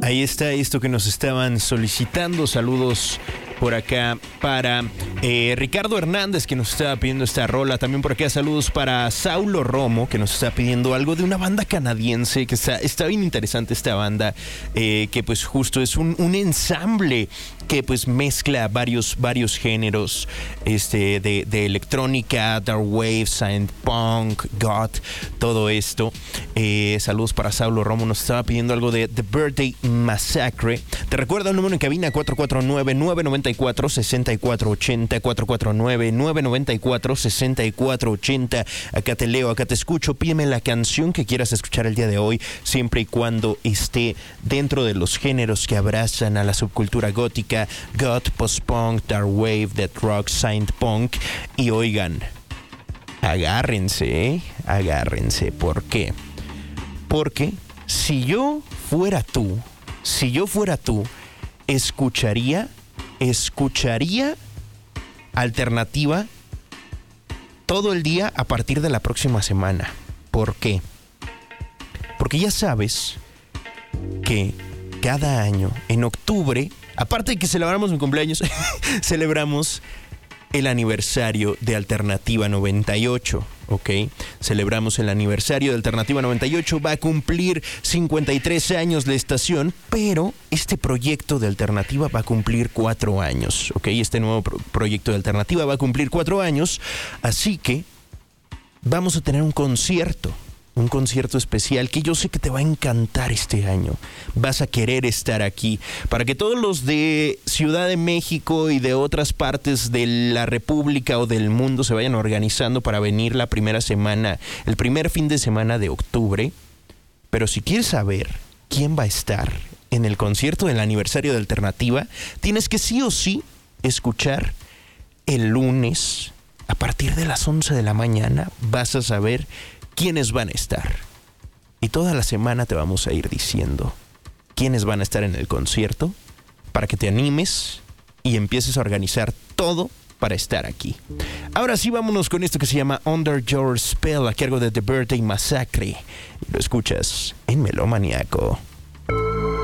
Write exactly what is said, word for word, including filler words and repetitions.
Ahí está esto que nos estaban solicitando. Saludos por acá para eh, Ricardo Hernández, que nos estaba pidiendo esta rola. También por acá saludos para Saulo Romo, que nos está pidiendo algo de una banda canadiense, que está, está bien interesante esta banda, eh, que pues justo es un, un ensamble que pues mezcla varios, varios géneros este, de, de electrónica, dark wave, synth punk, goth, todo esto. Eh, saludos para Saulo Romo, nos estaba pidiendo algo de The Birthday Massacre. Te recuerdo el número en cabina: cuatro cuatro nueve, nueve nueve cuatro, seis cuatro ocho cero, cuatro cuatro nueve, nueve nueve cuatro, seis cuatro ocho cero. Acá te leo, acá te escucho. Pídeme la canción que quieras escuchar el día de hoy, siempre y cuando esté dentro de los géneros que abrazan a la subcultura gótica: goth, post-punk, dark wave, death rock, synth punk. Y oigan, agárrense, ¿eh? agárrense. ¿Por qué? Porque si yo fuera tú, si yo fuera tú, escucharía, escucharía alternativa todo el día a partir de la próxima semana. ¿Por qué? Porque ya sabes que cada año, en octubre, aparte de que celebramos mi cumpleaños, celebramos el aniversario de Alternativa noventa y ocho, ¿ok? Celebramos el aniversario de Alternativa noventa y ocho. Va a cumplir cincuenta y tres años la estación, pero este proyecto de Alternativa va a cumplir cuatro años, ¿ok? Este nuevo pro- proyecto de Alternativa va a cumplir cuatro años, así que vamos a tener un concierto. Un concierto especial que yo sé que te va a encantar este año. Vas a querer estar aquí. Para que todos los de Ciudad de México y de otras partes de la República o del mundo se vayan organizando para venir la primera semana, el primer fin de semana de octubre. Pero si quieres saber quién va a estar en el concierto del aniversario de Alternativa, tienes que sí o sí escuchar el lunes. A partir de las once de la mañana vas a saber quiénes van a estar. Y toda la semana te vamos a ir diciendo quiénes van a estar en el concierto para que te animes y empieces a organizar todo para estar aquí. Ahora sí, vámonos con esto que se llama Under Your Spell, a cargo de The Birthday Massacre. Lo escuchas en Melómaniaco.